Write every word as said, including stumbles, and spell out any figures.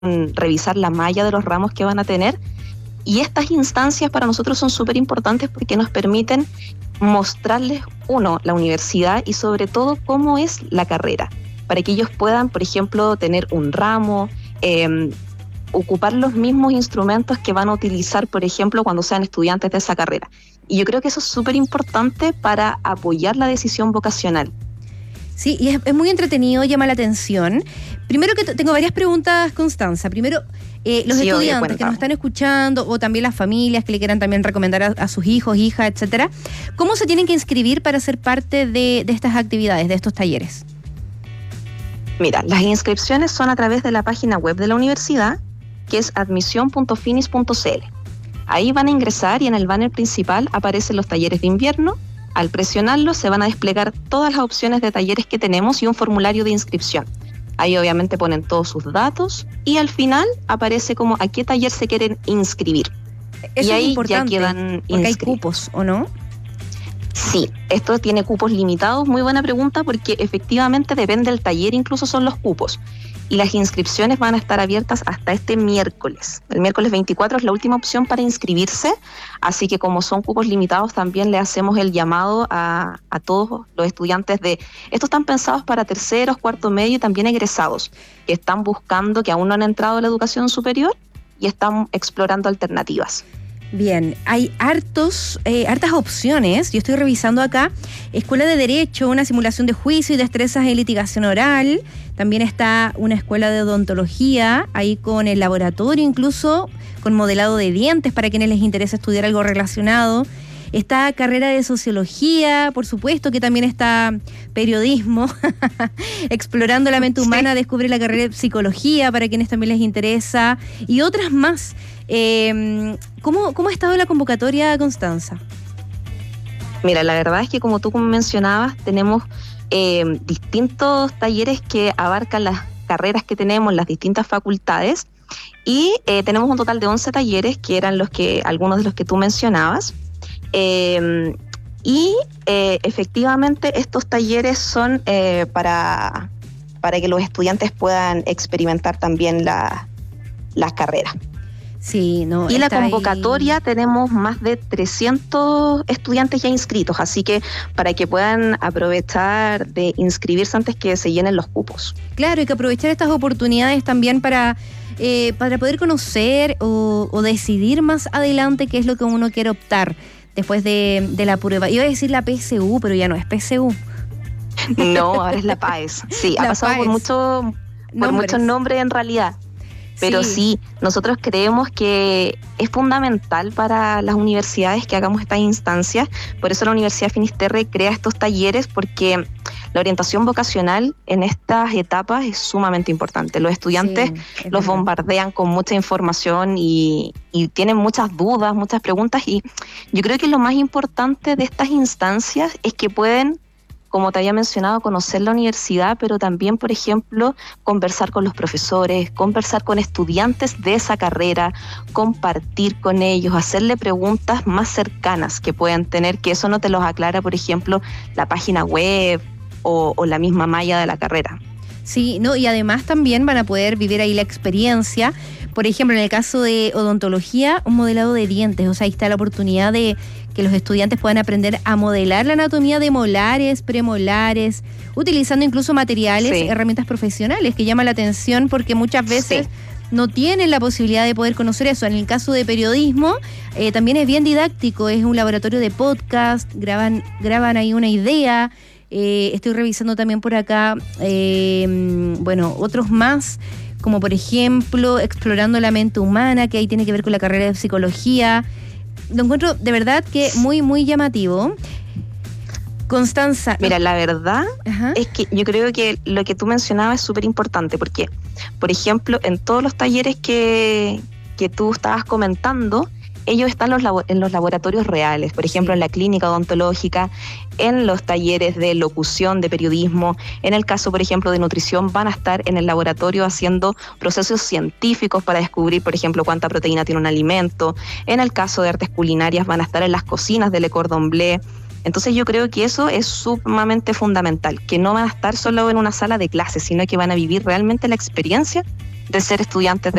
revisar la malla de los ramos que van a tener. Y estas instancias para nosotros son súper importantes porque nos permiten mostrarles, uno, la universidad y sobre todo cómo es la carrera, para que ellos puedan, por ejemplo, tener un ramo, eh, ocupar los mismos instrumentos que van a utilizar, por ejemplo, cuando sean estudiantes de esa carrera. Y yo creo que eso es súper importante para apoyar la decisión vocacional. Sí, y es, es muy entretenido, llama la atención. Primero que t- tengo varias preguntas, Constanza. Primero, eh, los sí, estudiantes obvio, que nos están escuchando, o también las familias que le quieran también recomendar a, a sus hijos, hijas, etcétera, ¿cómo se tienen que inscribir para ser parte de, de estas actividades, de estos talleres? Mira, las inscripciones son a través de la página web de la universidad, que es admisión punto finis punto c l. Ahí van a ingresar y en el banner principal aparecen los talleres de invierno. Al presionarlo se van a desplegar todas las opciones de talleres que tenemos y un formulario de inscripción. Ahí obviamente ponen todos sus datos y al final aparece como a qué taller se quieren inscribir. Eso y ahí es importante, ya quedan porque hay inscritos. cupos, ¿o no? Sí, esto tiene cupos limitados. Muy buena pregunta porque efectivamente depende del taller, incluso son los cupos. Y las inscripciones van a estar abiertas hasta este miércoles. El miércoles veinticuatro es la última opción para inscribirse, así que como son cupos limitados también le hacemos el llamado a, a todos los estudiantes de... Estos están pensados para terceros, cuarto medio y también egresados, que están buscando, que aún no han entrado a la educación superior y están explorando alternativas. Bien, hay hartos, eh, hartas opciones. Yo estoy revisando acá. Escuela de Derecho, una simulación de juicio y destrezas en litigación oral. También está una escuela de odontología, ahí con el laboratorio incluso, con modelado de dientes para quienes les interesa estudiar algo relacionado. Está carrera de sociología, por supuesto que también está periodismo, explorando la mente humana, sí. Descubre la carrera de psicología para quienes también les interesa y otras más. Eh, ¿cómo, ¿Cómo ha estado la convocatoria, Constanza? Mira, la verdad es que como tú mencionabas, tenemos eh, distintos talleres que abarcan las carreras que tenemos, las distintas facultades y eh, tenemos un total de once talleres que eran los que algunos de los que tú mencionabas. Eh, y eh, efectivamente estos talleres son eh, para, para que los estudiantes puedan experimentar también la, las carreras. Sí, no, y la convocatoria ahí. Tenemos más de trescientos estudiantes ya inscritos, así que para que puedan aprovechar de inscribirse antes que se llenen los cupos. Claro, hay que aprovechar estas oportunidades también para, eh, para poder conocer o, o decidir más adelante qué es lo que uno quiere optar después de, de la prueba. Iba a decir la P S U, pero ya no es P S U. No, ahora es la P A E S. Sí, la ha pasado por, mucho, por muchos nombres en realidad. Pero sí. sí, nosotros creemos que es fundamental para las universidades que hagamos estas instancias. Por eso la Universidad Finisterre crea estos talleres, porque la orientación vocacional en estas etapas es sumamente importante. Los estudiantes sí, los verdad. bombardean con mucha información y, y tienen muchas dudas, muchas preguntas. Y yo creo que lo más importante de estas instancias es que pueden, como te había mencionado, conocer la universidad, pero también, por ejemplo, conversar con los profesores, conversar con estudiantes de esa carrera, compartir con ellos, hacerle preguntas más cercanas que puedan tener, que eso no te los aclara, por ejemplo, la página web o, o la misma malla de la carrera. Sí, no, y además también van a poder vivir ahí la experiencia. Por ejemplo, en el caso de odontología, un modelado de dientes, o sea, ahí está la oportunidad de que los estudiantes puedan aprender a modelar la anatomía de molares, premolares, utilizando incluso materiales, sí. herramientas profesionales, que llama la atención porque muchas veces sí. no tienen la posibilidad de poder conocer eso. En el caso de periodismo, eh, también es bien didáctico, es un laboratorio de podcast, graban, graban ahí una idea. Eh, estoy revisando también por acá, eh, bueno, otros más, como por ejemplo, explorando la mente humana, que ahí tiene que ver con la carrera de psicología. Lo encuentro de verdad que muy, muy llamativo. Constanza. Mira, la verdad Ajá. es que yo creo que lo que tú mencionabas es súper importante, porque, por ejemplo, en todos los talleres que, que tú estabas comentando, ellos están los labo- en los laboratorios reales, por ejemplo, sí. en la clínica odontológica, en los talleres de locución, de periodismo. En el caso, por ejemplo, de nutrición, van a estar en el laboratorio haciendo procesos científicos para descubrir, por ejemplo, cuánta proteína tiene un alimento. En el caso de artes culinarias, van a estar en las cocinas de Le Cordon Bleu. Entonces yo creo que eso es sumamente fundamental, que no van a estar solo en una sala de clases, sino que van a vivir realmente la experiencia de ser estudiantes de